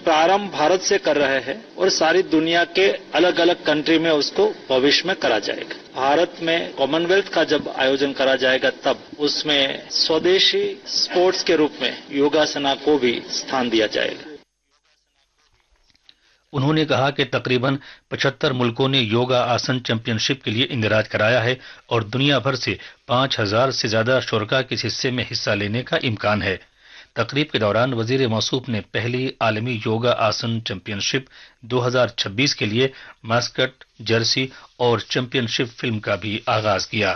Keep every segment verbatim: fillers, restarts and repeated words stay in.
प्रारंभ भारत से कर रहे हैं और सारी दुनिया के अलग अलग कंट्री में उसको भविष्य में करा जाएगा। भारत में कॉमनवेल्थ का जब आयोजन करा जाएगा तब उसमें स्वदेशी स्पोर्ट्स के रूप में योगासना को भी स्थान दिया जाएगा। उन्होंने कहा कि तकरीबन पचहत्तर मुल्कों ने योगा आसन चैंपियनशिप के लिए इंदराज कराया है और दुनिया भर से पांच हजार से ज्यादा शुरका के इस हिस्से में हिस्सा लेने का इम्कान है। तकरीब के दौरान वजीर मौसूफ ने पहली आलमी योगा आसन चैंपियनशिप दो हज़ार छब्बीस के लिए मास्कट, जर्सी और चैंपियनशिप फिल्म का भी आगाज किया।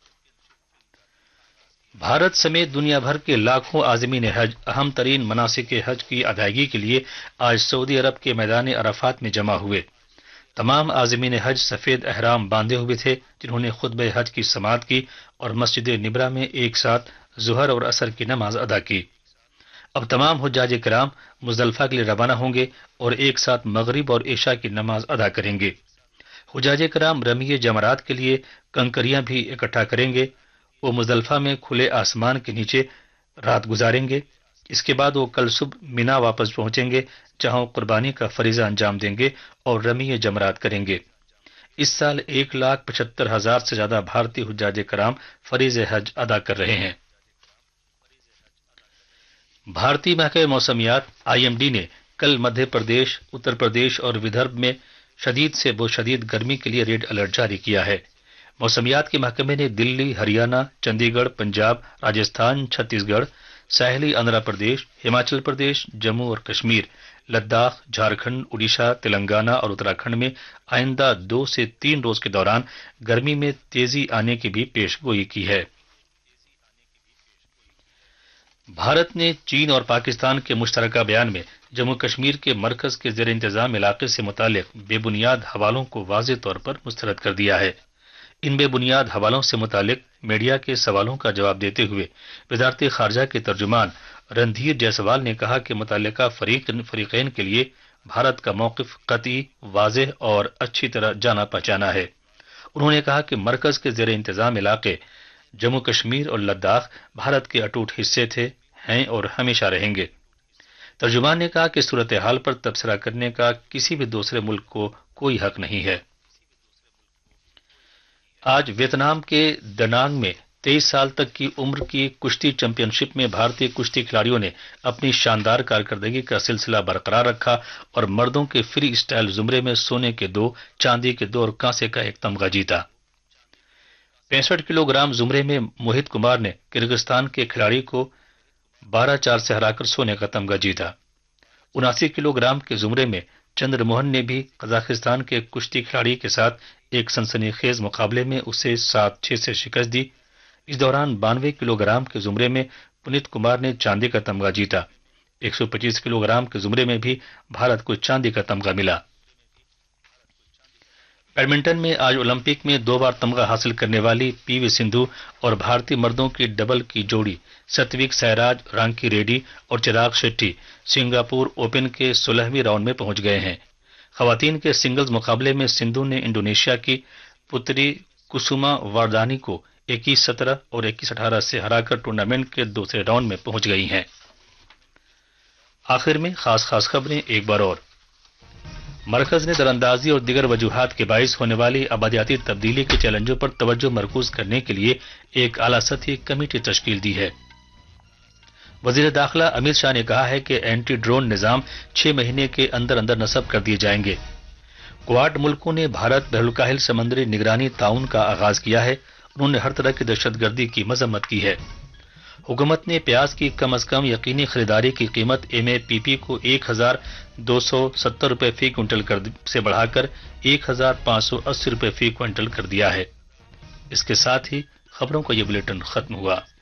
भारत समेत दुनिया भर के लाखों आज़मीन हज अहम तरीन मनासिक हज की अदायगी के लिए आज सऊदी अरब के मैदान अरफात में जमा हुए। तमाम आज़मीन हज सफेद अहराम बांधे हुए थे, जिन्होंने खुतबे हज की समाअत की और मस्जिद निब्रा में एक साथ जुहर और असर की नमाज अदा की। अब तमाम हुज्जाज किराम मुजदलिफा के लिए रवाना होंगे और एक साथ मगरिब और इशा की नमाज अदा करेंगे। हुज्जाज किराम रमीए जमरात के लिए कंकरियां भी इकट्ठा करेंगे। वो मुजदलिफा में खुले आसमान के नीचे रात गुजारेंगे। इसके बाद वो कल सुबह मिना वापस पहुंचेंगे, जहां कुर्बानी का फरीजा अंजाम देंगे और रमीए जमरात करेंगे। इस साल एक लाख पचहत्तर हजार से ज्यादा भारतीय हुज्जाज किराम फरीज हज अदा कर रहे हैं। भारतीय महकमे मौसमियात आई एम डी ने कल मध्य प्रदेश, उत्तर प्रदेश और विदर्भ में शदीद से बहुत शदीद गर्मी के लिए रेड अलर्ट जारी किया है। मौसमियात के महकमे ने दिल्ली, हरियाणा, चंडीगढ़, पंजाब, राजस्थान, छत्तीसगढ़, साहली आंध्र प्रदेश, हिमाचल प्रदेश, जम्मू और कश्मीर, लद्दाख, झारखंड, उड़ीसा, तेलंगाना और उत्तराखंड में आइंदा दो से तीन रोज के दौरान गर्मी में तेजी आने की भी पेशगोई की है। भारत ने चीन और पाकिस्तान के मुश्तरका बयान में जम्मू कश्मीर के मरकज के जेर इंतजाम इलाके से मुतालिक बेबुनियाद हवालों को वाज़ेह तौर पर मुस्तरद कर दिया है। इन बेबुनियाद हवालों से मुतालिक मीडिया के सवालों का जवाब देते हुए वज़ारत खारजा के तर्जुमान रणधीर जायसवाल ने कहा कि मुतल्लिका फरीक फरीकैन के लिए भारत का मौक़िफ़ क़तई, वाज़ेह और अच्छी तरह जाना पहचाना है। उन्होंने कहा कि मरकज के जेर इंतजाम इलाके जम्मू कश्मीर और लद्दाख भारत के अटूट हिस्से थे, हैं और हमेशा रहेंगे। तर्जुमान ने कहा कि सूरत हाल पर तबसरा करने का किसी भी दूसरे मुल्क को कोई हक नहीं है। आज वियतनाम के दनांग में तेईस साल तक की उम्र की कुश्ती चैंपियनशिप में भारतीय कुश्ती खिलाड़ियों ने अपनी शानदार कारकर्दगी का सिलसिला बरकरार रखा और मर्दों के फ्री स्टाइल जुमरे में सोने के दो, चांदी के दो और कांसे का एक तमगा जीता। पैंसठ किलोग्राम जुमरे में मोहित कुमार ने किर्गिस्तान के खिलाड़ी को बारह चार से हराकर सोने का तमगा जीता। उनासी किलोग्राम के जुमरे में चंद्रमोहन ने भी कजाकिस्तान के कुश्ती खिलाड़ी के साथ एक सनसनीखेज मुकाबले में उसे सात छह से शिकस्त दी। इस दौरान बानवे किलोग्राम के जुमरे में पुनीत कुमार ने चांदी का तमगा जीता। एक सौ पच्चीस किलोग्राम के जुमरे में भी भारत को चांदी का तमगा मिला। बैडमिंटन में आज ओलंपिक में दो बार तमगा हासिल करने वाली पीवी सिंधु और भारतीय मर्दों की डबल की जोड़ी सत्विक साईराज, रांकी रेड्डी और चिराग शेट्टी सिंगापुर ओपन के सोलहवीं राउंड में पहुंच गए हैं। खवातीन के सिंगल्स मुकाबले में सिंधु ने इंडोनेशिया की पुत्री कुसुमा वारदानी को इक्कीस सत्रह और इक्कीस अठारह से हराकर टूर्नामेंट के दूसरे राउंड में पहुंच गई हैं। आखिर में खास खास खबरें एक बार और। मरकज ने दरअंदाजी और दिगर वजूहात के बाइस होने वाली आबादियाती तब्दीली के चैलेंजों पर तवज्जो मरकूज करने के लिए एक आला सतही कमेटी तश्कील दी है। वजीर दाखिला अमित शाह ने कहा है कि एंटी ड्रोन निजाम छह महीने के अंदर अंदर नस्ब कर दिए जाएंगे। क्वाड मुल्कों ने भारत बहरुलकाहिल समंदरी निगरानी ताउन का आगाज किया है। उन्होंने हर तरह की दहशतगर्दी की मजम्मत की है। हुकूमत ने प्याज की कम अज कम यकीनी खरीदारी की कीमत एम ए पी पी को एक हजार दो सौ सत्तर रुपये फी क्विंटल कर से बढ़ाकर एक हजार पांच सौ अस्सी रुपये फी क्विंटल कर दिया है। इसके साथ ही खबरों का यह बुलेटिन खत्म हुआ।